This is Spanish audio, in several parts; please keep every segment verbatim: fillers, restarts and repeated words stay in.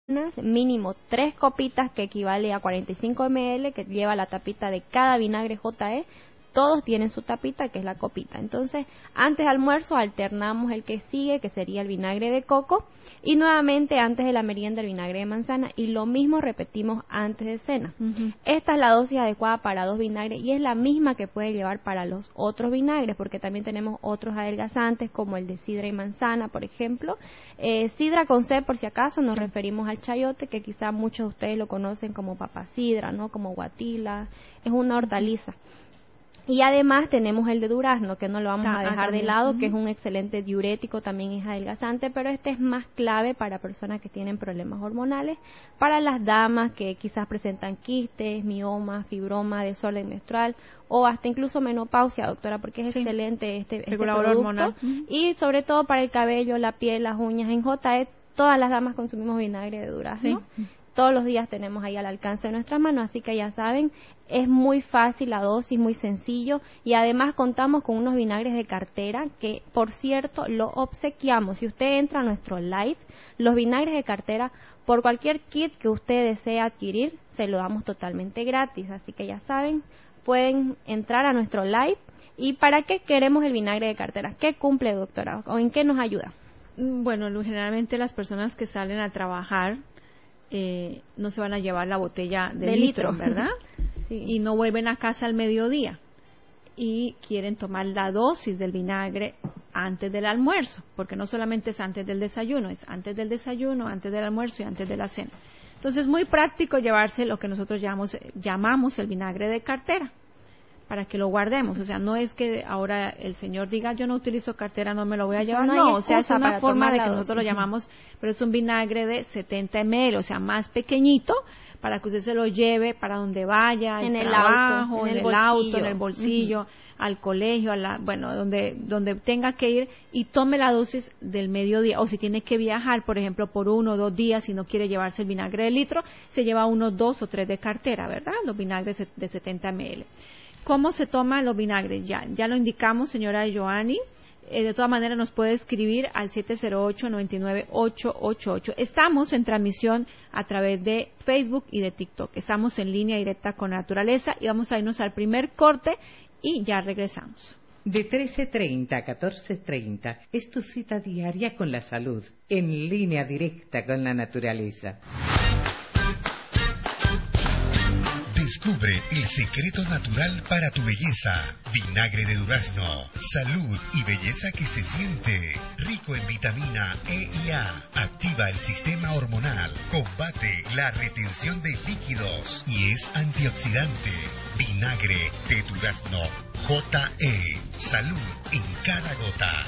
mínimo tres copitas, que equivale a cuarenta y cinco mililitros, que lleva la tapita de cada vinagre J E. Todos tienen su tapita, que es la copita. Entonces, antes del almuerzo alternamos el que sigue, que sería el vinagre de coco, y nuevamente antes de la merienda el vinagre de manzana, y lo mismo repetimos antes de cena. Uh-huh. Esta es la dosis adecuada para dos vinagres y es la misma que puede llevar para los otros vinagres, porque también tenemos otros adelgazantes como el de sidra y manzana, por ejemplo. Eh, sidra con C, por si acaso, nos sí. referimos al chayote, que quizá muchos de ustedes lo conocen como papacidra, ¿no? Como guatila, es una hortaliza. Y además tenemos el de durazno, que no lo vamos ah, a dejar de lado, uh-huh. que es un excelente diurético, también es adelgazante, pero este es más clave para personas que tienen problemas hormonales, para las damas que quizás presentan quistes, miomas, fibroma, desorden menstrual, o hasta incluso menopausia, doctora, porque es sí. excelente este, este producto. Hormonal. Uh-huh. Y sobre todo para el cabello, la piel, las uñas. En J E todas las damas consumimos vinagre de durazno. Sí. Todos los días tenemos ahí al alcance de nuestras manos, así que ya saben, es muy fácil la dosis, muy sencillo, y además contamos con unos vinagres de cartera que, por cierto, lo obsequiamos. Si usted entra a nuestro live, los vinagres de cartera, por cualquier kit que usted desee adquirir, se lo damos totalmente gratis, así que ya saben, pueden entrar a nuestro live. ¿Y para qué queremos el vinagre de cartera? ¿Qué cumple, doctora? ¿O en qué nos ayuda? Bueno, generalmente las personas que salen a trabajar Eh, no se van a llevar la botella de, de litro, litro, ¿verdad? Sí. Y no vuelven a casa al mediodía y quieren tomar la dosis del vinagre antes del almuerzo, porque no solamente es antes del desayuno, es antes del desayuno, antes del almuerzo y antes de la cena. Entonces es muy práctico llevarse lo que nosotros llamamos, llamamos el vinagre de cartera, para que lo guardemos. O sea, no es que ahora el señor diga, yo no utilizo cartera, no me lo voy a llevar. No, no o sea, es una forma de que nosotros lo llamamos, pero es un vinagre de setenta mililitros, o sea, más pequeñito, para que usted se lo lleve para donde vaya, en el trabajo, auto, en, en el, el auto, bolsillo. en el bolsillo, uh-huh. al colegio, a la, bueno, donde donde tenga que ir, y tome la dosis del mediodía. O si tiene que viajar, por ejemplo, por uno o dos días, y no quiere llevarse el vinagre de litro, se lleva unos dos o tres de cartera, ¿verdad? Los vinagres de setenta mililitros. ¿Cómo se toman los vinagres? Ya, ya lo indicamos, señora Joanny. Eh, de todas maneras, nos puede escribir al siete cero ocho, nueve nueve, ocho ocho ocho. Estamos en transmisión a través de Facebook y de TikTok. Estamos en línea directa con Naturaleza y vamos a irnos al primer corte y ya regresamos. De trece treinta a catorce treinta es tu cita diaria con la salud, en línea directa con la naturaleza. Descubre el secreto natural para tu belleza. Vinagre de durazno. Salud y belleza que se siente. Rico en vitamina E y A. Activa el sistema hormonal. Combate la retención de líquidos. Y es antioxidante. Vinagre de durazno. J E. Salud en cada gota.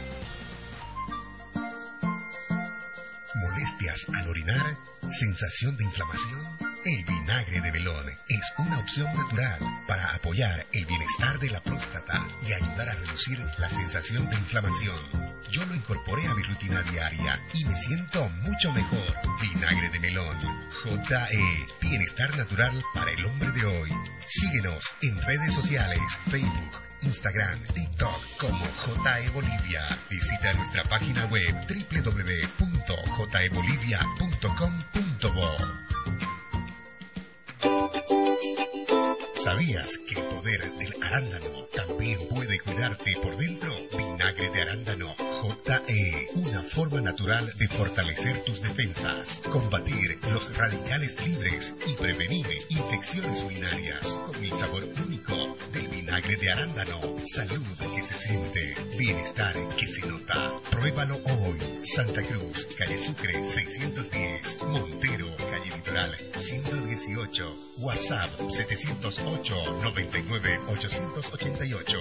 ¿Molestias al orinar? ¿Sensación de inflamación? El vinagre de melón es una opción natural para apoyar el bienestar de la próstata y ayudar a reducir la sensación de inflamación. Yo lo incorporé a mi rutina diaria y me siento mucho mejor. Vinagre de melón. J E. Bienestar natural para el hombre de hoy. Síguenos en redes sociales, Facebook, Instagram, TikTok como J E Bolivia. Visita nuestra página web doble u doble u doble u punto j e bolivia punto com punto bo. ¿Sabías que el poder del arándano también puede cuidarte por dentro? Vinagre de arándano J E, una forma natural de fortalecer tus defensas, combatir los radicales libres y prevenir infecciones urinarias con el sabor único del vinagre de arándano. Salud que se siente, bienestar que se nota. Pruébalo hoy. Santa Cruz, calle Sucre seiscientos diez, Montero, calle Litoral ciento dieciocho, WhatsApp setecientos ocho, noventa y nueve, ochocientos ochenta y ocho.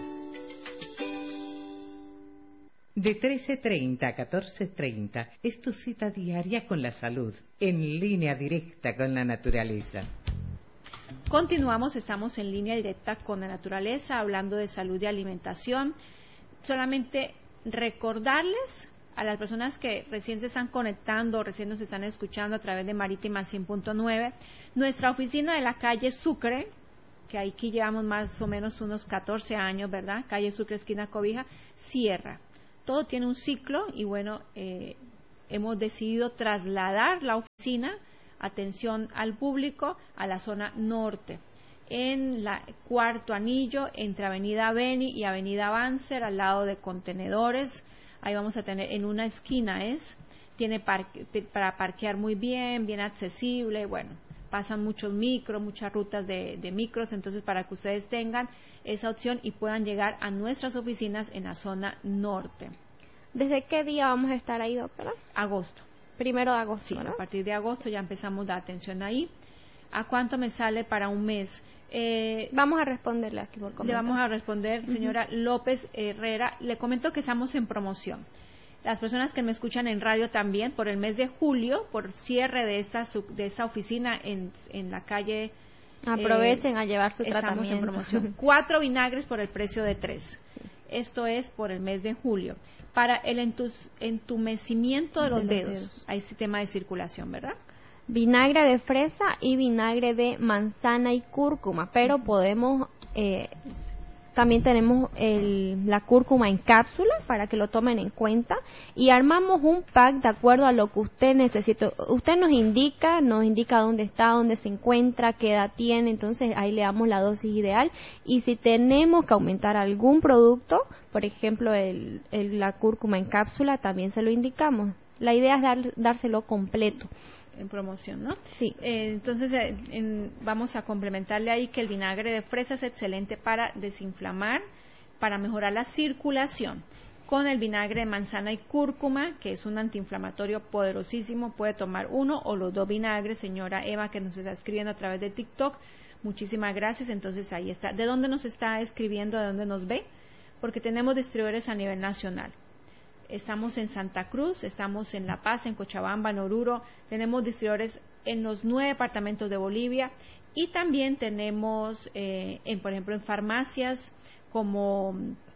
De trece treinta a catorce treinta es tu cita diaria con la salud, en línea directa con la naturaleza. Continuamos, estamos en línea directa con la naturaleza, hablando de salud y alimentación. Solamente recordarles a las personas que recién se están conectando, recién nos están escuchando a través de Marítima cien punto nueve, nuestra oficina de la calle Sucre, que aquí llevamos más o menos unos catorce años, ¿verdad? Calle Sucre, esquina Cobija, cierra. Todo tiene un ciclo y bueno, eh, hemos decidido trasladar la oficina, atención al público, a la zona norte, en la cuarto anillo, entre Avenida Beni y Avenida Banzer, al lado de contenedores. Ahí vamos a tener, en una esquina es, tiene parque, para parquear muy bien, bien accesible, bueno, pasan muchos micros, muchas rutas de, de micros, entonces para que ustedes tengan esa opción y puedan llegar a nuestras oficinas en la zona norte. ¿Desde qué día vamos a estar ahí, doctora? Agosto. Primero de agosto, sí, ¿verdad? A partir de agosto ya empezamos la atención ahí. ¿A cuánto me sale para un mes? Eh, vamos a responderle aquí por comentar. Le vamos a responder, señora uh-huh. López Herrera. Le comento que estamos en promoción. Las personas que me escuchan en radio también, por el mes de julio, por cierre de esta, de esta oficina en, en la calle... Aprovechen eh, a llevar su estamos tratamiento. En promoción. Cuatro vinagres por el precio de tres. Sí. Esto es por el mes de julio. Para el entus, entumecimiento de, de los, los dedos. dedos. Hay sistema de circulación, ¿verdad? Vinagre de fresa y vinagre de manzana y cúrcuma, pero uh-huh. podemos... Eh, También tenemos el, la cúrcuma en cápsula para que lo tomen en cuenta y armamos un pack de acuerdo a lo que usted necesite. Usted nos indica, nos indica dónde está, dónde se encuentra, qué edad tiene, entonces ahí le damos la dosis ideal. Y si tenemos que aumentar algún producto, por ejemplo el, el, la cúrcuma en cápsula, también se lo indicamos. La idea es dar, dárselo completo. En promoción, ¿no? Sí. Eh, entonces eh, en, vamos a complementarle ahí que el vinagre de fresa es excelente para desinflamar, para mejorar la circulación. Con el vinagre de manzana y cúrcuma, que es un antiinflamatorio poderosísimo, puede tomar uno o los dos vinagres, señora Eva, que nos está escribiendo a través de TikTok. Muchísimas gracias. Entonces ahí está. ¿De dónde nos está escribiendo? ¿De dónde nos ve? Porque tenemos distribuidores a nivel nacional. Estamos en Santa Cruz, estamos en La Paz, en Cochabamba, en Oruro, tenemos distribuidores en los nueve departamentos de Bolivia y también tenemos, eh, en, por ejemplo, en farmacias como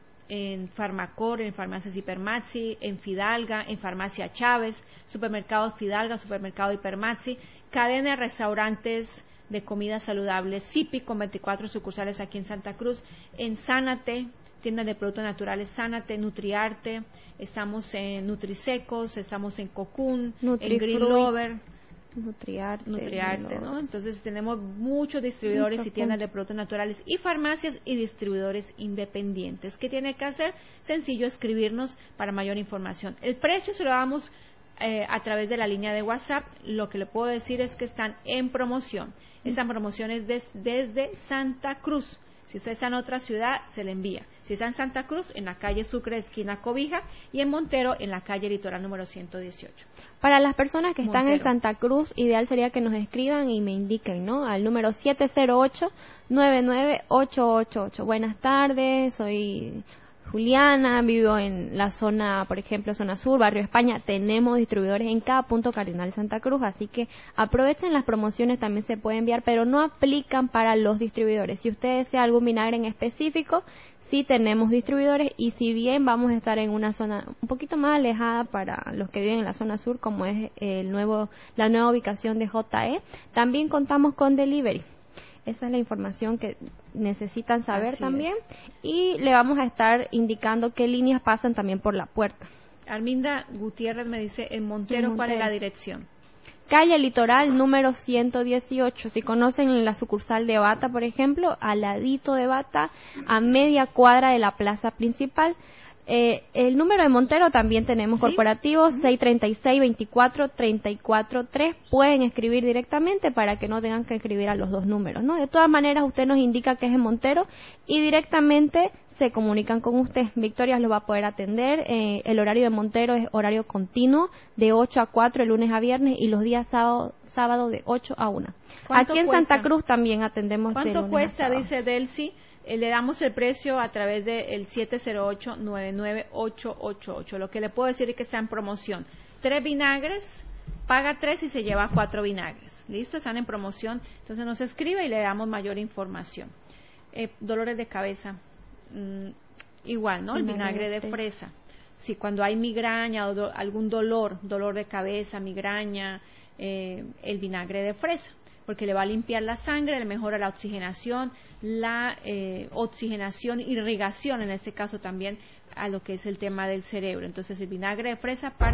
en Farmacor, en Farmacias Hipermaxi, en Fidalga, en Farmacia Chávez, Supermercados Fidalga, Supermercado Hipermaxi, cadena de restaurantes de comida saludable, Zipi, con veinticuatro sucursales aquí en Santa Cruz, en Sánate, tiendas de productos naturales, Sánate, Nutriarte, estamos en Nutrisecos, estamos en Cocoon, en Green Lover, Nutriarte, Nutriarte, ¿no? Entonces tenemos muchos distribuidores y, y tiendas de productos naturales y farmacias y distribuidores independientes. ¿Qué tiene que hacer? Sencillo, escribirnos para mayor información. El precio se lo damos eh, a través de la línea de WhatsApp. Lo que le puedo decir es que están en promoción. Esa promoción es des, desde Santa Cruz. Si usted está en otra ciudad, se le envía. Si está en Santa Cruz, en la calle Sucre, esquina Cobija, y en Montero, en la calle Litoral número ciento dieciocho. Para las personas que están Montero. en Santa Cruz, ideal sería que nos escriban y me indiquen, ¿no? Al número siete cero ocho, nueve nueve ocho ocho ocho. Buenas tardes, soy Juliana, vivo en la zona, por ejemplo, zona sur, barrio España. Tenemos distribuidores en cada punto cardinal Santa Cruz, así que aprovechen las promociones, también se puede enviar, pero no aplican para los distribuidores. Si usted desea algún vinagre en específico, sí tenemos distribuidores, y si bien vamos a estar en una zona un poquito más alejada para los que viven en la zona sur, como es el nuevo, la nueva ubicación de J E, también contamos con delivery. Esa es la información que necesitan saber. Así también es. Y le vamos a estar indicando qué líneas pasan también por la puerta. Arminda Gutiérrez me dice, en Montero, en Montero. ¿Cuál es la dirección? Calle Litoral número ciento dieciocho. Si conocen la sucursal de Bata, por ejemplo, al ladito de Bata, a media cuadra de la plaza principal. Eh, el número de Montero también tenemos, ¿sí? Corporativo, uh-huh. seis treinta y seis, veinticuatro, treinta y cuatro, tres. Pueden escribir directamente para que no tengan que escribir a los dos números, ¿no? De todas maneras, usted nos indica que es en Montero y directamente se comunican con usted. Victoria los va a poder atender. Eh, el horario de Montero es horario continuo, de ocho a cuatro, el lunes a viernes, y los días sábado, sábado de ocho a una. Aquí en cuesta? Santa Cruz también atendemos. ¿Cuánto cuesta? Dice Delcy. Eh, le damos el precio a través del siete cero ocho, nueve nueve ocho ocho ocho. Lo que le puedo decir es que está en promoción. Tres vinagres, paga tres y se lleva cuatro vinagres. ¿Listo? Están en promoción. Entonces nos escribe y le damos mayor información. Eh, dolores de cabeza. Mm, igual, ¿no? El vinagre de fresa. Sí, cuando hay migraña o do, algún dolor, dolor de cabeza, migraña, eh, el vinagre de fresa, porque le va a limpiar la sangre, le mejora la oxigenación, la eh, oxigenación, irrigación, en este caso también a lo que es el tema del cerebro. Entonces el vinagre de fresa para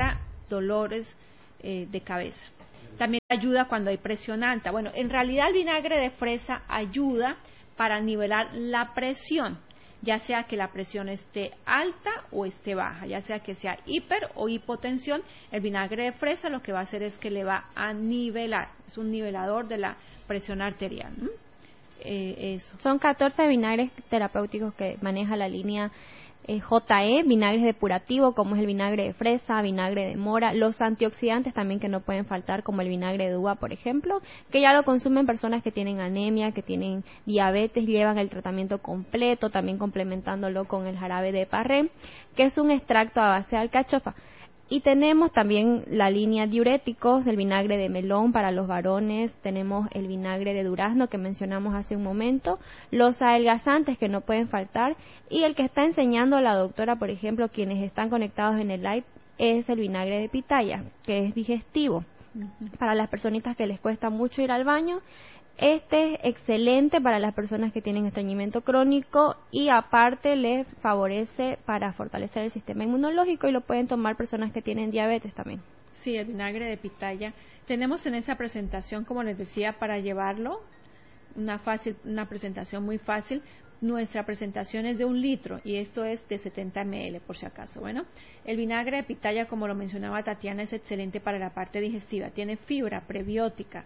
dolores eh, de cabeza. También ayuda cuando hay presión alta. Bueno, en realidad el vinagre de fresa ayuda para nivelar la presión, ya sea que la presión esté alta o esté baja, ya sea que sea hiper o hipotensión. El vinagre de fresa lo que va a hacer es que le va a nivelar, es un nivelador de la presión arterial. ¿Mm? Eh, eso. Son catorce vinagres terapéuticos que maneja la línea eh, J E, vinagres depurativos como es el vinagre de fresa, vinagre de mora, los antioxidantes también que no pueden faltar como el vinagre de uva, por ejemplo, que ya lo consumen personas que tienen anemia, que tienen diabetes, llevan el tratamiento completo, también complementándolo con el jarabe de parré, que es un extracto a base de alcachofa. Y tenemos también la línea diuréticos, el vinagre de melón para los varones, tenemos el vinagre de durazno que mencionamos hace un momento, los adelgazantes que no pueden faltar, y el que está enseñando la doctora, por ejemplo, quienes están conectados en el live, es el vinagre de pitaya, que es digestivo. Uh-huh. Para las personitas que les cuesta mucho ir al baño, este es excelente para las personas que tienen estreñimiento crónico y aparte les favorece para fortalecer el sistema inmunológico y lo pueden tomar personas que tienen diabetes también. Sí, el vinagre de pitaya. Tenemos en esa presentación, como les decía, para llevarlo, una fácil, una presentación muy fácil. Nuestra presentación es de un litro y esto es de setenta mililitros por si acaso. Bueno, el vinagre de pitaya, como lo mencionaba Tatiana, es excelente para la parte digestiva. Tiene fibra prebiótica,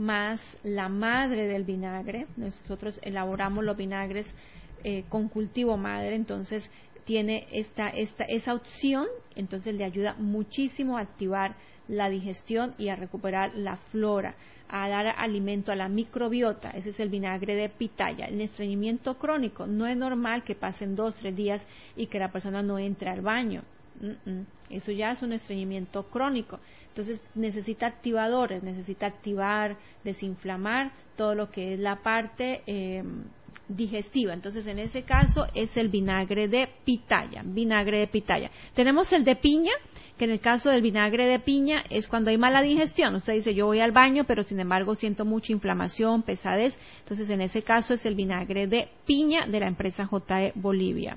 más la madre del vinagre. Nosotros elaboramos los vinagres eh, con cultivo madre, entonces tiene esta, esta, esa opción, entonces le ayuda muchísimo a activar la digestión y a recuperar la flora, a dar alimento a la microbiota. Ese es el vinagre de pitaya. El estreñimiento crónico, no es normal que pasen dos, tres días y que la persona no entre al baño. Mm-mm. Eso ya es un estreñimiento crónico. Entonces necesita activadores, necesita activar, desinflamar todo lo que es la parte eh, digestiva. Entonces en ese caso es el vinagre de pitaya, vinagre de pitaya. Tenemos el de piña, que en el caso del vinagre de piña es cuando hay mala digestión. Usted dice, yo voy al baño, pero sin embargo siento mucha inflamación, pesadez. Entonces en ese caso es el vinagre de piña de la empresa J E Bolivia.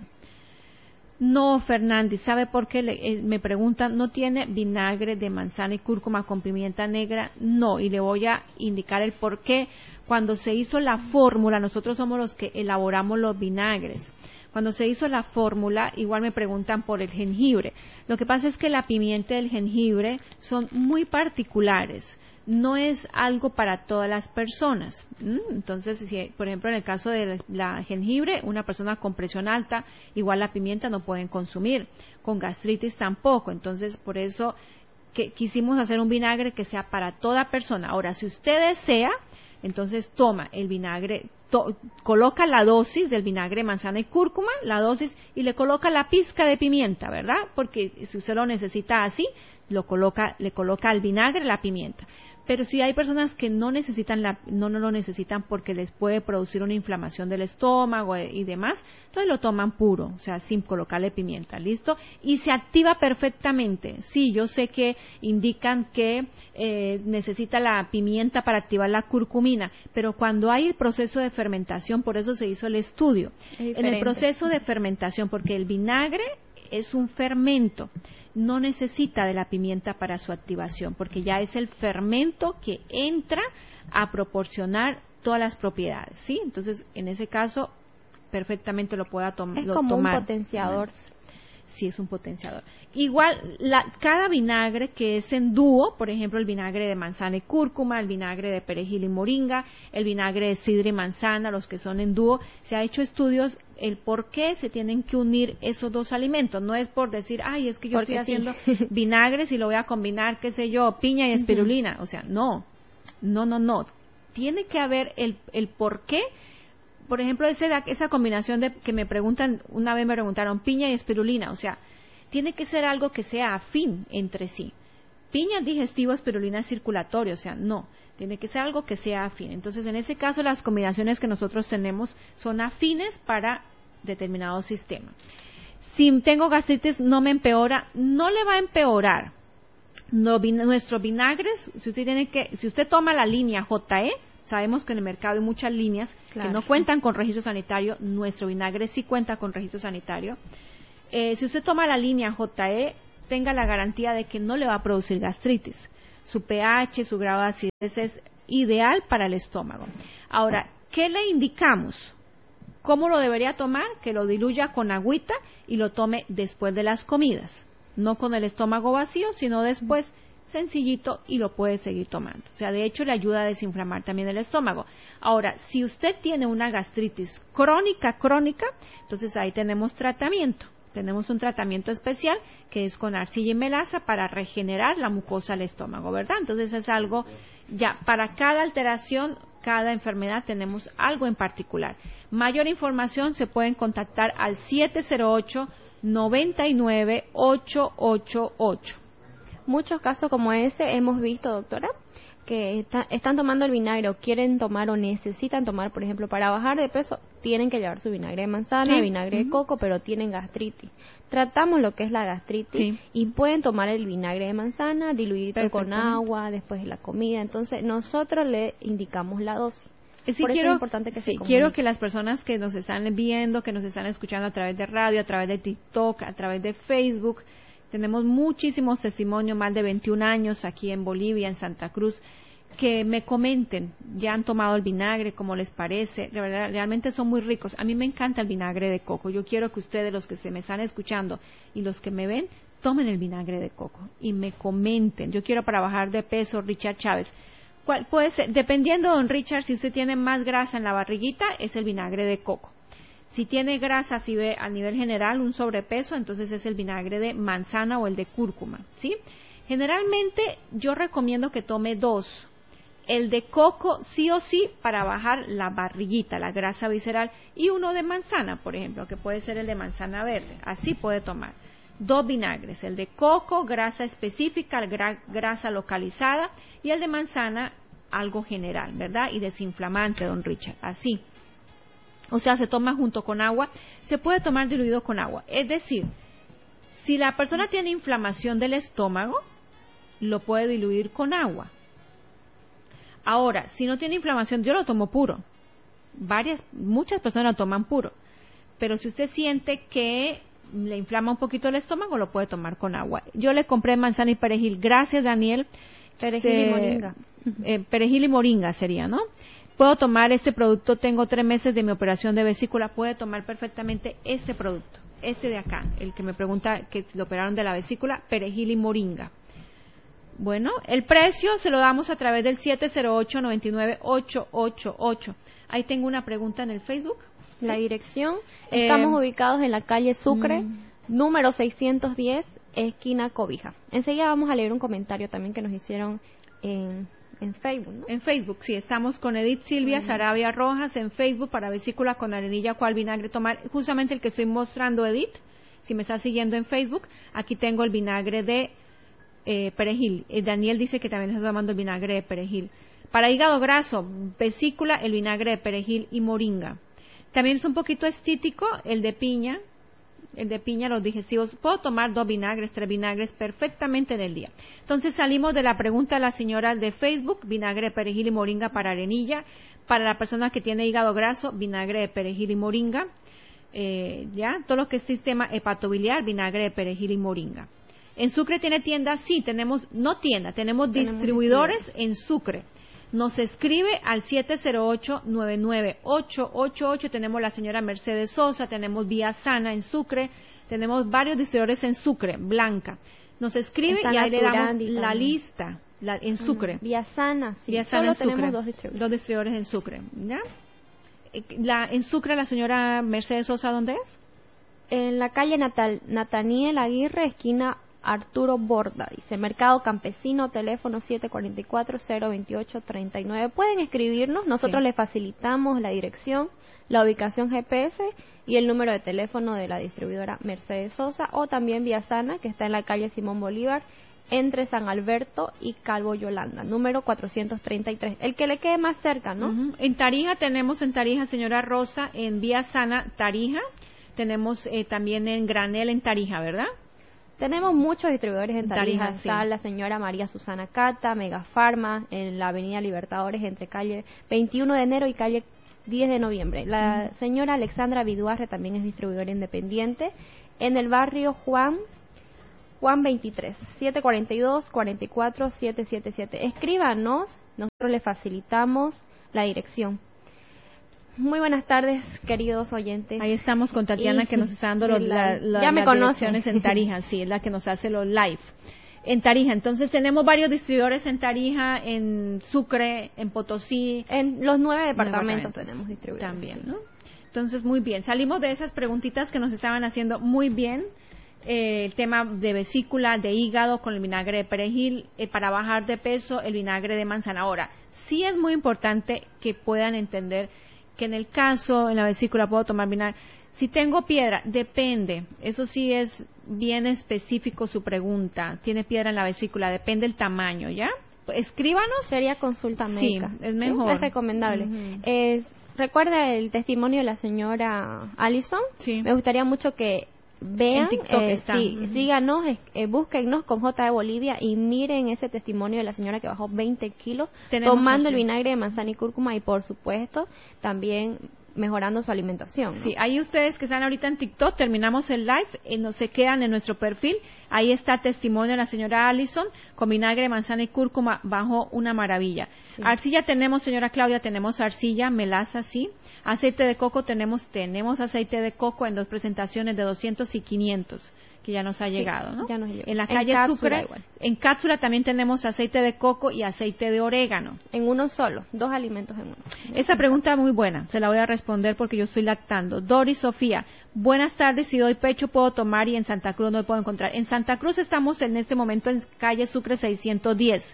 No, Fernández, ¿sabe por qué? Le, eh, me preguntan, ¿no tiene vinagre de manzana y cúrcuma con pimienta negra? No, y le voy a indicar el por qué. Cuando se hizo la fórmula, nosotros somos los que elaboramos los vinagres. Cuando se hizo la fórmula, igual me preguntan por el jengibre. Lo que pasa es que la pimienta y el jengibre son muy particulares. No es algo para todas las personas. ¿Mm? Entonces, si, por ejemplo, en el caso de la jengibre, una persona con presión alta, igual la pimienta no pueden consumir. Con gastritis tampoco. Entonces, por eso que quisimos hacer un vinagre que sea para toda persona. Ahora, si usted desea, entonces toma el vinagre, to, coloca la dosis del vinagre de manzana y cúrcuma, la dosis, y le coloca la pizca de pimienta, ¿verdad? Porque si usted lo necesita así, lo coloca, le coloca al vinagre la pimienta. Pero si hay personas que no necesitan la, no, no lo necesitan porque les puede producir una inflamación del estómago y demás, entonces lo toman puro, o sea, sin colocarle pimienta, ¿listo? Y se activa perfectamente. Sí, yo sé que indican que eh, necesita la pimienta para activar la curcumina, pero cuando hay el proceso de fermentación, por eso se hizo el estudio. En el proceso de fermentación, porque el vinagre es un fermento, no necesita de la pimienta para su activación, porque ya es el fermento que entra a proporcionar todas las propiedades, ¿sí? Entonces, en ese caso, perfectamente lo pueda tom es lo como tomar. un potenciador. Sí, es un potenciador. Igual, la, cada vinagre que es en dúo, por ejemplo, el vinagre de manzana y cúrcuma, el vinagre de perejil y moringa, el vinagre de sidra y manzana, los que son en dúo, se ha hecho estudios el por qué se tienen que unir esos dos alimentos. No es por decir, ay, es que yo Porque estoy sí. haciendo vinagres y lo voy a combinar, qué sé yo, piña y espirulina. Uh-huh. O sea, no, no, no, no. Tiene que haber el, el por qué. Por ejemplo, ese, esa combinación de que me preguntan, una vez me preguntaron piña y espirulina, o sea, tiene que ser algo que sea afín entre sí. Piña es digestivo, espirulina es circulatorio, o sea, no, tiene que ser algo que sea afín. Entonces, en ese caso, las combinaciones que nosotros tenemos son afines para determinado sistema. Si tengo gastritis, no me empeora, no le va a empeorar. No, nuestros vinagres, si usted tiene que, si usted toma la línea J E, sabemos que en el mercado hay muchas líneas claro. que no cuentan con registro sanitario. Nuestro vinagre sí cuenta con registro sanitario. Eh, si usted toma la línea J E, tenga la garantía de que no le va a producir gastritis. Su pH, su grado de acidez es ideal para el estómago. Ahora, ¿qué le indicamos? ¿Cómo lo debería tomar? Que lo diluya con agüita y lo tome después de las comidas. No con el estómago vacío, sino después, sencillito, y lo puede seguir tomando. O sea, de hecho, le ayuda a desinflamar también el estómago. Ahora, si usted tiene una gastritis crónica, crónica, entonces ahí tenemos tratamiento. Tenemos un tratamiento especial que es con arcilla y melaza para regenerar la mucosa del estómago, ¿verdad? Entonces es algo, ya, para cada alteración, cada enfermedad tenemos algo en particular. Mayor información se pueden contactar al siete cero ocho, nueve nueve, ocho ocho ocho. Muchos casos como ese hemos visto, doctora, que está, están tomando el vinagre o quieren tomar o necesitan tomar, por ejemplo, para bajar de peso, tienen que llevar su vinagre de manzana, sí. vinagre uh-huh. de coco, pero tienen gastritis. Tratamos lo que es la gastritis sí. y pueden tomar el vinagre de manzana diluido con agua después de la comida. Entonces, nosotros le indicamos la dosis. Sí, Por eso quiero, es importante que sí, se quiero que las personas que nos están viendo, que nos están escuchando a través de radio, a través de TikTok, a través de Facebook, tenemos muchísimos testimonios, más de veintiún años aquí en Bolivia, en Santa Cruz, que me comenten, ya han tomado el vinagre, cómo les parece, de verdad, realmente son muy ricos. A mí me encanta el vinagre de coco. Yo quiero que ustedes, los que se me están escuchando y los que me ven, tomen el vinagre de coco y me comenten. Yo quiero para bajar de peso, Richard Chávez. ¿Cuál puede ser? Dependiendo, don Richard, si usted tiene más grasa en la barriguita, es el vinagre de coco. Si tiene grasa, si ve a nivel general un sobrepeso, entonces es el vinagre de manzana o el de cúrcuma, ¿sí? Generalmente yo recomiendo que tome dos. El de coco sí o sí para bajar la barriguita, la grasa visceral, y uno de manzana, por ejemplo, que puede ser el de manzana verde. Así puede tomar. Dos vinagres, el de coco, grasa específica, gra grasa localizada, y el de manzana, algo general, ¿verdad? Y desinflamante, don Richard. Así. O sea, se toma junto con agua, se puede tomar diluido con agua. Es decir, si la persona tiene inflamación del estómago, lo puede diluir con agua. Ahora, si no tiene inflamación, yo lo tomo puro. Varias, muchas personas lo toman puro. Pero si usted siente que le inflama un poquito el estómago, lo puede tomar con agua. Yo le compré manzana y perejil. Gracias, Daniel. Perejil Se, y moringa. Eh, perejil y moringa sería, ¿no? Puedo tomar este producto, tengo tres meses de mi operación de vesícula, puede tomar perfectamente este producto, este de acá, el que me pregunta que lo operaron de la vesícula, perejil y moringa. Bueno, el precio se lo damos a través del siete cero ocho, nueve nueve, ocho ocho ocho. Ahí tengo una pregunta en el Facebook. La ¿sí? dirección, estamos eh, ubicados en la calle Sucre, mm. número seiscientos diez, esquina Cobija. Enseguida vamos a leer un comentario también que nos hicieron en... En Facebook, ¿no? En Facebook, sí, estamos con Edith Silvia uh-huh. Sarabia Rojas en Facebook para vesícula con arenilla, cuál vinagre tomar. Justamente el que estoy mostrando, Edith, si me está siguiendo en Facebook, aquí tengo el vinagre de eh, perejil. Eh, Daniel dice que también está tomando el vinagre de perejil. Para hígado graso, vesícula, el vinagre de perejil y moringa. También es un poquito estítico el de piña. El de piña, los digestivos, puedo tomar dos vinagres, tres vinagres perfectamente en el día. Entonces salimos de la pregunta de la señora de Facebook, vinagre de perejil y moringa para arenilla. Para la persona que tiene hígado graso, vinagre de perejil y moringa. Eh, ya, todo lo que es sistema hepatobiliar, vinagre de perejil y moringa. En Sucre tiene tienda, sí, tenemos, no tienda, tenemos, tenemos distribuidores, distribuidores en Sucre. Nos escribe al siete cero ocho, nueve nueve, ocho ocho ocho. Tenemos la señora Mercedes Sosa, tenemos Vía Sana en Sucre, tenemos varios distribuidores en Sucre, Blanca. Nos escribe Está y ahí le damos la lista la, en Sucre. Mm, Vía Sana, sí. Vía Sana Solo en Sucre. Tenemos dos distribuidores. Dos distribuidores en Sucre. ¿Ya? La, en Sucre, la señora Mercedes Sosa, ¿dónde es? En la calle Natal, Nataniel Aguirre, esquina Arturo Borda, dice Mercado Campesino, teléfono siete cuatro cuatro, cero veintiocho, treinta y nueve. Pueden escribirnos, nosotros sí. les facilitamos la dirección, la ubicación G P S y el número de teléfono de la distribuidora Mercedes Sosa, o también Vía Sana, que está en la calle Simón Bolívar, entre San Alberto y Calvo Yolanda, número cuatrocientos treinta y tres, el que le quede más cerca, ¿no? Uh-huh. En Tarija tenemos, en Tarija, señora Rosa, en Vía Sana, Tarija, tenemos eh, también en Granel, en Tarija, ¿verdad? Tenemos muchos distribuidores en Tarija. Tarija Está sí. la señora María Susana Cata, Megafarma, en la avenida Libertadores, entre calle veintiuno de enero y calle diez de noviembre. La uh-huh. señora Alexandra Viduarre también es distribuidora independiente. En el barrio Juan Juan veintitrés, siete cuarenta y dos, cuarenta y cuatro, setecientos setenta y siete. Escríbanos, nosotros les facilitamos la dirección. Muy buenas tardes, queridos oyentes. Ahí estamos con Tatiana, y, que nos está dando los, la, la, ya me las conocen. direcciones en Tarija, sí, es la que nos hace los live. En Tarija, entonces tenemos varios distribuidores en Tarija, en Sucre, en Potosí. En los nueve departamentos, departamentos tenemos distribuidores. También, ¿no? Entonces, muy bien. Salimos de esas preguntitas que nos estaban haciendo muy bien. Eh, el tema de vesícula, de hígado con el vinagre de perejil, eh, para bajar de peso, el vinagre de manzana. Ahora, sí es muy importante que puedan entender que en el caso, en la vesícula puedo tomar vinagre. Si tengo piedra, depende. Eso sí es bien específico su pregunta. Tiene piedra en la vesícula, depende del tamaño, ¿ya? Escríbanos. Sería consulta médica. Sí, es mejor. ¿Sí? Es recomendable. Uh-huh. Es, recuerda el testimonio de la señora Allison. Sí. Me gustaría mucho que vean, en TikTok eh, está. sí, Uh-huh. síganos, eh, búsquennos con J de Bolivia y miren ese testimonio de la señora que bajó veinte kilos Tenemos tomando así. el vinagre de manzana y cúrcuma y por supuesto también mejorando su alimentación, ¿no? Sí, ahí ustedes que están ahorita en TikTok, terminamos el live, y nos se quedan en nuestro perfil, ahí está testimonio de la señora Allison, con vinagre de manzana y cúrcuma, bajo una maravilla. Sí. Arcilla tenemos, señora Claudia, tenemos arcilla, melaza, sí. Aceite de coco tenemos, tenemos aceite de coco en dos presentaciones de doscientos y quinientos, que ya nos ha sí, llegado, ¿no? Ya nos llegó. En la calle en Sucre, igual. En cápsula también tenemos aceite de coco y aceite de orégano. En uno solo, dos alimentos en uno. Esa pregunta es muy buena, se la voy a responder porque yo estoy lactando. Doris Sofía, buenas tardes, si doy pecho puedo tomar y en Santa Cruz no puedo encontrar. En Santa Cruz estamos en este momento en calle Sucre seiscientos diez.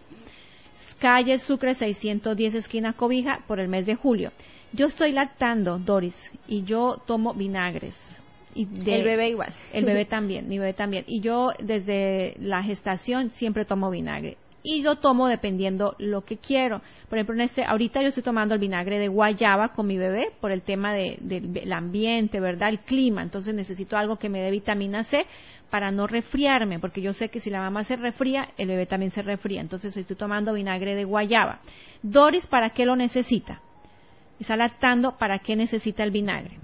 Calle Sucre seiscientos diez, esquina Cobija, por el mes de julio. Yo estoy lactando, Doris, y yo tomo vinagres. Y de, el bebé igual. El bebé también, mi bebé también. Y yo desde la gestación siempre tomo vinagre. Y yo tomo dependiendo lo que quiero. Por ejemplo, en este, ahorita yo estoy tomando el vinagre de guayaba con mi bebé por el tema de, de, del ambiente, ¿verdad? El clima. Entonces necesito algo que me dé vitamina C para no resfriarme, porque yo sé que si la mamá se resfría, el bebé también se resfría. Entonces estoy tomando vinagre de guayaba. Doris, ¿para qué lo necesita? Está lactando, ¿para qué necesita el vinagre?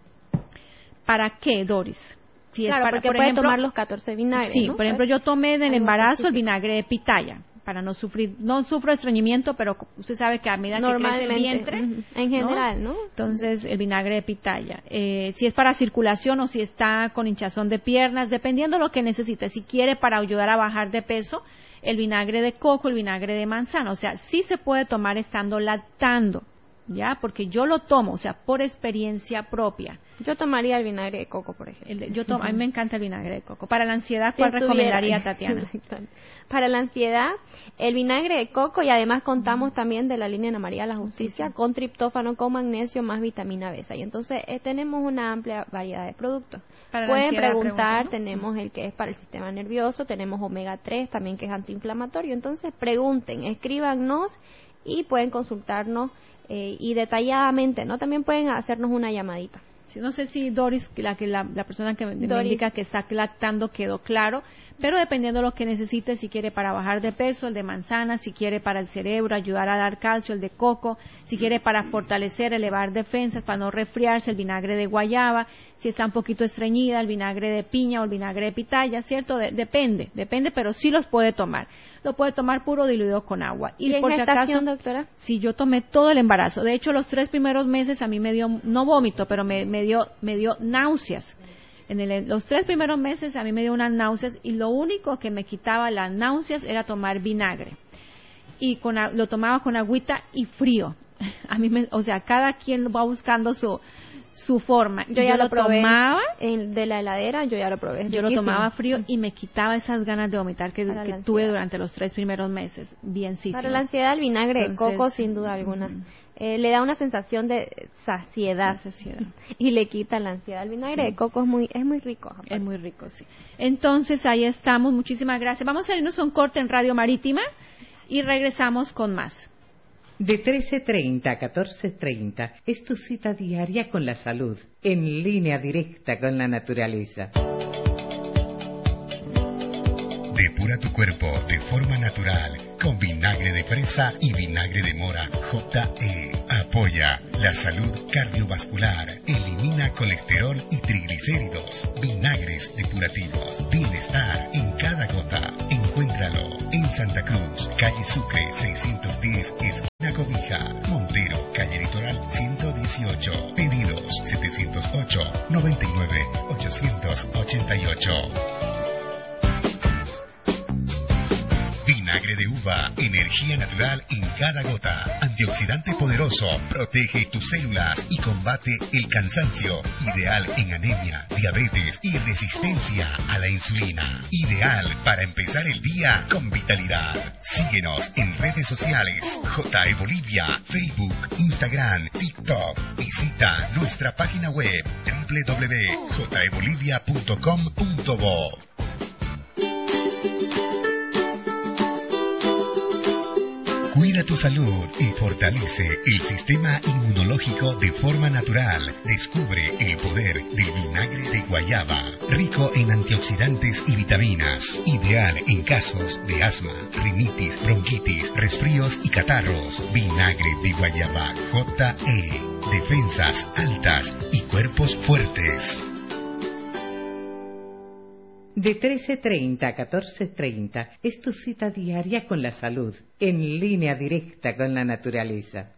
¿Para qué, Doris? Si claro, es para, porque por puede ejemplo, tomar los catorce vinagres, sí, ¿no? por ejemplo, yo tomé en el embarazo el vinagre de pitaya, para no sufrir, no sufro estreñimiento, pero usted sabe que a medida que crece el vientre, en general, ¿no? ¿no? Entonces, el vinagre de pitaya. Eh, si es para circulación o si está con hinchazón de piernas, dependiendo de lo que necesite. Si quiere para ayudar a bajar de peso, el vinagre de coco, el vinagre de manzana. O sea, sí se puede tomar estando lactando, ¿ya? Porque yo lo tomo, o sea, por experiencia propia. Yo tomaría el vinagre de coco, por ejemplo. El, yo tomo, a mí me encanta el vinagre de coco. Para la ansiedad, ¿cuál si recomendaría, Tatiana? Para la ansiedad, el vinagre de coco, y además contamos mm. también de la línea Ana María de la Justicia, sí, sí. con triptófano, con magnesio, más vitamina B. Y entonces eh, tenemos una amplia variedad de productos. Para Pueden ansiedad, preguntar, ¿no? tenemos el que es para el sistema nervioso, tenemos omega tres también que es antiinflamatorio. Entonces pregunten, escríbanos y pueden consultarnos eh, y detalladamente, ¿no? También pueden hacernos una llamadita. Sí, no sé si Doris, la que la, la persona que me, me indica que está lactando quedó claro, pero dependiendo de lo que necesite, si quiere para bajar de peso, el de manzana, si quiere para el cerebro, ayudar a dar calcio, el de coco, si quiere para fortalecer, elevar defensas, para no resfriarse, el vinagre de guayaba, si está un poquito estreñida, el vinagre de piña o el vinagre de pitaya, ¿cierto? De, depende, depende, pero sí los puede tomar. Lo puede tomar puro diluido con agua. Y, ¿Y por en si acaso, doctora? Sí, yo tomé todo el embarazo. De hecho, los tres primeros meses a mí me dio, no vómito, pero me, me dio, me dio náuseas. En el, los tres primeros meses a mí me dio unas náuseas y lo único que me quitaba las náuseas era tomar vinagre. Y con, lo tomaba con agüita y frío. A mí me, o sea, cada quien va buscando su su forma. Yo ya yo lo, lo probé tomaba en, de la heladera, yo ya lo probé. Yo riquísimo. Lo tomaba frío y me quitaba esas ganas de vomitar que, que tuve durante los tres primeros meses. Bienísimo. Para la ansiedad, el vinagre Entonces, de coco, sin duda alguna. Uh-huh. Eh, le da una sensación de saciedad, saciedad. y le quita la ansiedad. El vinagre sí. de coco es muy es muy rico. Aparte. Es muy rico, sí. Entonces, ahí estamos. Muchísimas gracias. Vamos a irnos a un corte en Radio Marítima y regresamos con más. De trece treinta a catorce treinta es tu cita diaria con la salud, en línea directa con la naturaleza. Depura tu cuerpo de forma natural con vinagre de fresa y vinagre de mora J E. Apoya la salud cardiovascular, elimina colesterol y triglicéridos, vinagres depurativos, bienestar en cada gota. Encuéntralo en Santa Cruz, calle Sucre seiscientos diez, esquina Cobija, Montero, calle Litoral ciento dieciocho. Pedidos setecientos ocho, noventa y nueve, ochocientos ochenta y ocho. Vinagre de uva, energía natural en cada gota. Antioxidante poderoso, protege tus células y combate el cansancio. Ideal en anemia, diabetes y resistencia a la insulina. Ideal para empezar el día con vitalidad. Síguenos en redes sociales. J E Bolivia, Facebook, Instagram, TikTok. Visita nuestra página web doble u doble u doble u punto j e bolivia punto com punto bo. Cuida tu salud y fortalece el sistema inmunológico de forma natural. Descubre el poder del vinagre de guayaba, rico en antioxidantes y vitaminas. Ideal en casos de asma, rinitis, bronquitis, resfríos y catarros. Vinagre de guayaba J E. Defensas altas y cuerpos fuertes. De trece treinta a catorce treinta es tu cita diaria con la salud, en línea directa con la naturaleza.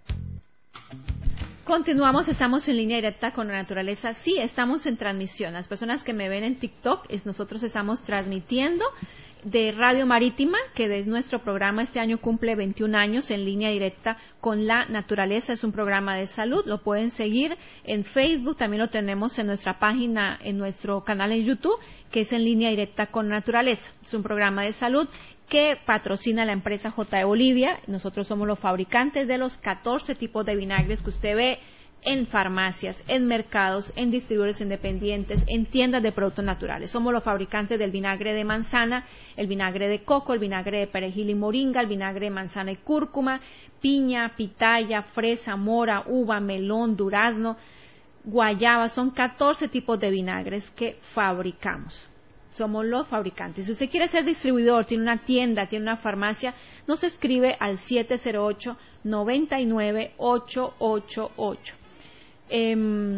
Continuamos, estamos en línea directa con la naturaleza. Sí, estamos en transmisión. Las personas que me ven en TikTok, es, nosotros estamos transmitiendo de Radio Marítima, que es nuestro programa, este año cumple veintiún años en línea directa con la naturaleza. Es un programa de salud, lo pueden seguir en Facebook, también lo tenemos en nuestra página, en nuestro canal en YouTube, que es en línea directa con naturaleza. Es un programa de salud que patrocina la empresa J E Bolivia. Nosotros somos los fabricantes de los catorce tipos de vinagres que usted ve en farmacias, en mercados, en distribuidores independientes, en tiendas de productos naturales. Somos los fabricantes del vinagre de manzana, el vinagre de coco, el vinagre de perejil y moringa, el vinagre de manzana y cúrcuma, piña, pitaya, fresa, mora, uva, melón, durazno, guayaba. Son catorce tipos de vinagres que fabricamos. Somos los fabricantes. Si usted quiere ser distribuidor, tiene una tienda, tiene una farmacia, nos escribe al siete cero ocho, noventa y nueve, ocho ocho ocho. Eh,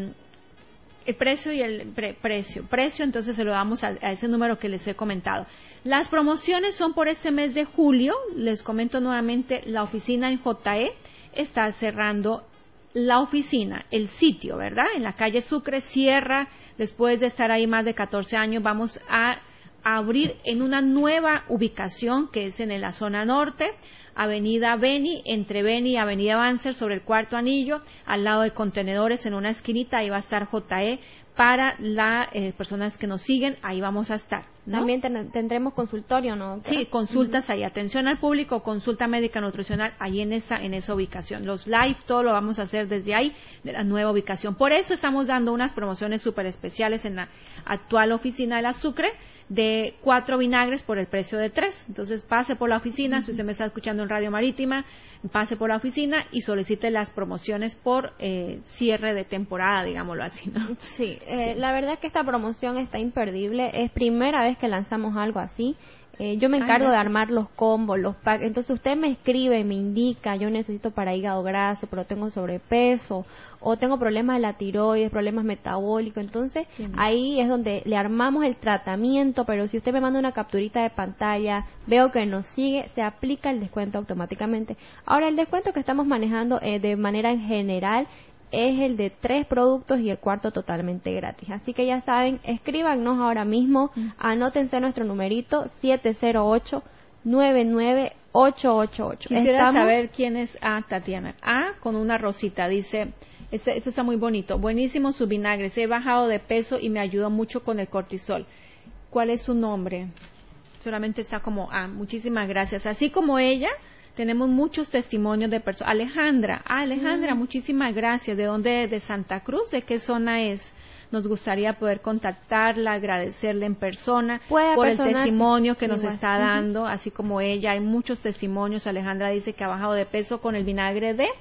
el precio y el pre precio. Precio, entonces se lo damos a, a ese número que les he comentado. Las promociones son por este mes de julio. Les comento nuevamente, la oficina en J E está cerrando la oficina, el sitio, ¿verdad? En la calle Sucre cierra, después de estar ahí más de catorce años, vamos a, a abrir en una nueva ubicación que es en la zona norte, Avenida Beni, entre Beni y Avenida Banzer, sobre el cuarto anillo, al lado de contenedores, en una esquinita, ahí va a estar J E para las eh, personas que nos siguen, ahí vamos a estar, ¿no? También ten tendremos consultorio, ¿no? Sí, consultas uh-huh. ahí, atención al público, consulta médica nutricional, ahí en esa, en esa ubicación. Los live, todo lo vamos a hacer desde ahí, de la nueva ubicación. Por eso estamos dando unas promociones súper especiales en la actual oficina de la Sucre, de cuatro vinagres por el precio de tres. Entonces pase por la oficina, uh-huh. si usted me está escuchando en Radio Marítima, pase por la oficina y solicite las promociones por eh, cierre de temporada, digámoslo así, ¿no? Sí, eh, sí, la verdad es que esta promoción está imperdible. Es primera vez que lanzamos algo así. Eh, yo me encargo Ay, de armar los combos, los packs. Entonces usted me escribe, me indica, yo necesito para hígado graso, pero tengo sobrepeso, o tengo problemas de la tiroides, problemas metabólicos. Entonces sí, ahí es donde le armamos el tratamiento, pero si usted me manda una capturita de pantalla, veo que nos sigue, se aplica el descuento automáticamente. Ahora, el descuento que estamos manejando eh, de manera en general es el de tres productos y el cuarto totalmente gratis. Así que ya saben, escríbanos ahora mismo, anótense nuestro numerito siete cero ocho, nueve nueve ocho ocho ocho. Quisiera Estamos... saber quién es A, Tatiana. A con una rosita, dice, este, esto está muy bonito, buenísimo su vinagre, he bajado de peso y me ayudó mucho con el cortisol. ¿Cuál es su nombre? Solamente está como A, muchísimas gracias. Así como ella, tenemos muchos testimonios de personas. Alejandra, ah, Alejandra, mm. muchísimas gracias. ¿De dónde? ¿De Santa Cruz? ¿De qué zona es? Nos gustaría poder contactarla, agradecerle en persona por el testimonio que nos está dando, uh-huh. así como ella. Hay muchos testimonios. Alejandra dice que ha bajado de peso con el vinagre de...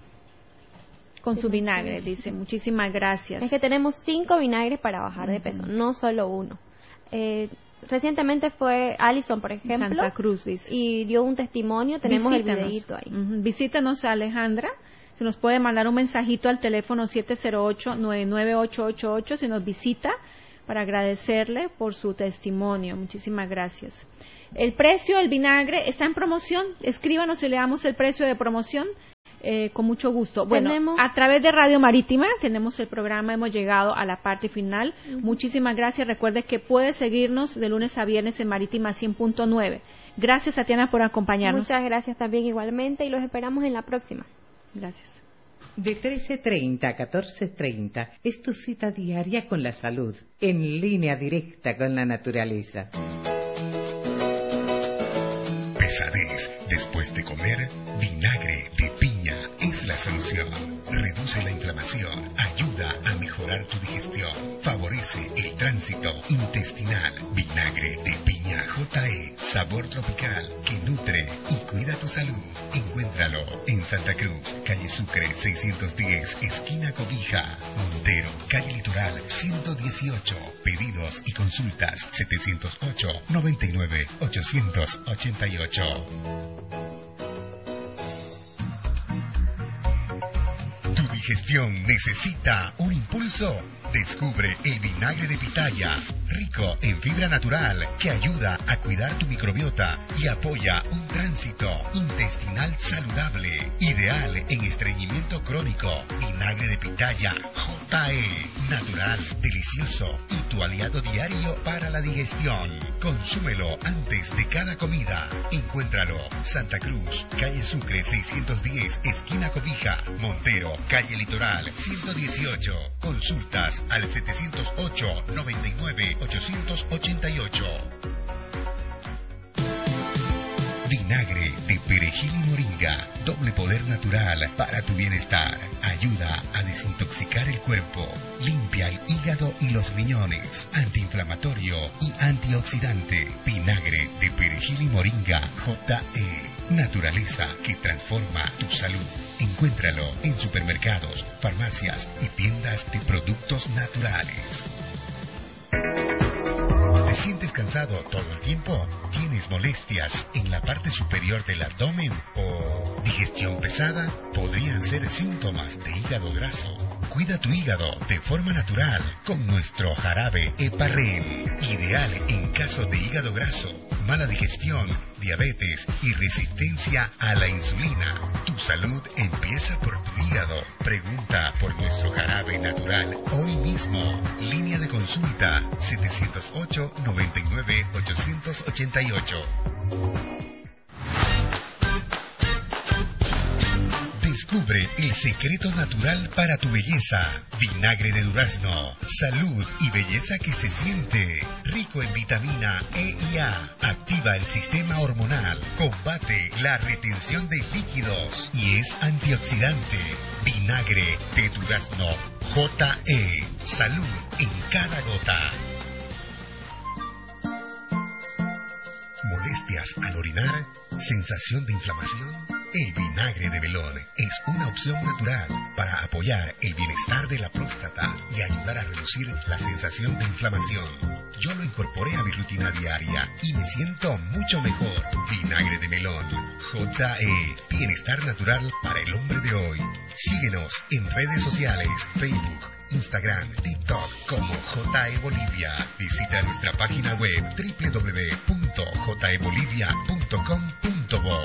Con su vinagre, dice. Muchísimas gracias. Es que tenemos cinco vinagres para bajar de peso, uh-huh. no solo uno. Eh... Recientemente fue Alison, por ejemplo, Santa Cruz, dice. Y dio un testimonio, tenemos Visítanos. El videíto ahí. Uh-huh. Visítanos a Alejandra, se nos puede mandar un mensajito al teléfono siete cero ocho, nueve nueve ocho ocho ocho si nos visita, para agradecerle por su testimonio. Muchísimas gracias. El precio del vinagre está en promoción. Escríbanos y le damos el precio de promoción. Eh, con mucho gusto. Bueno, tenemos... a través de Radio Marítima tenemos el programa, hemos llegado a la parte final. Uh-huh. Muchísimas gracias. Recuerde que puede seguirnos de lunes a viernes en Marítima cien punto nueve. Gracias, Tatiana, por acompañarnos. Muchas gracias también igualmente y los esperamos en la próxima. Gracias. De trece treinta a catorce treinta es tu cita diaria con la salud, en línea directa con la naturaleza. Pesadez después de comer, vinagre de piña es la solución. Reduce la inflamación, ayuda a mejorar tu digestión, favorece el tránsito intestinal. Vinagre de piña J E, sabor tropical que nutre y cuida tu salud. Encuéntralo en Santa Cruz, calle Sucre seiscientos diez, esquina Cobija. Montero, calle Litoral ciento dieciocho. Pedidos y consultas setecientos ocho, noventa y nueve, ochocientos ochenta y ocho. ¿Tu digestión necesita un impulso? Descubre el vinagre de pitaya, rico en fibra natural que ayuda a cuidar tu microbiota y apoya un tránsito intestinal saludable, ideal en estreñimiento crónico. Vinagre de pitaya J E, natural, delicioso y tu aliado diario para la digestión. Consúmelo antes de cada comida. Encuéntralo Santa Cruz, calle Sucre seiscientos diez, esquina Cobija. Montero, calle Litoral ciento dieciocho. Consultas al setecientos ocho, noventa y nueve, ochocientos ochenta y ocho. Vinagre de perejil y moringa, doble poder natural para tu bienestar. Ayuda a desintoxicar el cuerpo, limpia el hígado y los riñones, antiinflamatorio y antioxidante. Vinagre de perejil y moringa J E, naturaleza que transforma tu salud. Encuéntralo en supermercados, farmacias y tiendas de productos naturales. ¿Te sientes cansado todo el tiempo? ¿Tienes molestias en la parte superior del abdomen o digestión pesada? Podrían ser síntomas de hígado graso. Cuida tu hígado de forma natural con nuestro jarabe Heparrin, ideal en caso de hígado graso, mala digestión, diabetes y resistencia a la insulina. Tu salud empieza por tu hígado. Pregunta por nuestro jarabe natural hoy mismo. Línea de consulta setecientos ocho, noventa y nueve, ochocientos ochenta y ocho. Descubre el secreto natural para tu belleza. Vinagre de durazno. Salud y belleza que se siente. Rico en vitamina E y A. Activa el sistema hormonal. Combate la retención de líquidos. Y es antioxidante. Vinagre de durazno. J E. Salud en cada gota. ¿Molestias al orinar? ¿Sensación de inflamación? El vinagre de melón es una opción natural para apoyar el bienestar de la próstata y ayudar a reducir la sensación de inflamación. Yo lo incorporé a mi rutina diaria y me siento mucho mejor. Vinagre de melón, J E, bienestar natural para el hombre de hoy. Síguenos en redes sociales, Facebook, Instagram, TikTok como J E Bolivia. Visita nuestra página web doble u doble u doble u punto j e bolivia punto com punto bo.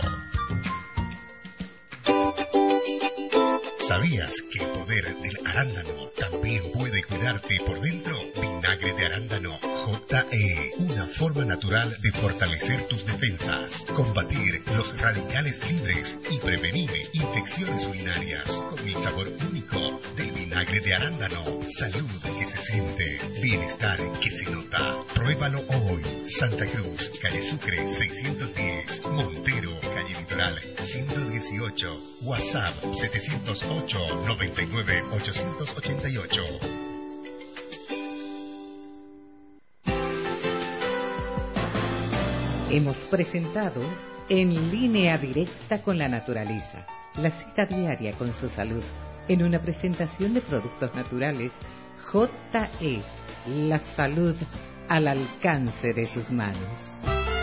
¿Sabías que el poder del arándano también puede cuidarte por dentro? Vinagre de arándano J E, una forma natural de fortalecer tus defensas, combatir los radicales libres y prevenir infecciones urinarias con el sabor único del vinagre de arándano. Salud que se siente, bienestar que se nota. Pruébalo hoy. Santa Cruz, calle Sucre seiscientos diez, Montero, calle Litoral ciento dieciocho, WhatsApp setecientos ocho, noventa y nueve, ochocientos ochenta y ocho. Hemos presentado En línea directa con la naturaleza, la cita diaria con su salud, en una presentación de productos naturales J E, la salud al alcance de sus manos.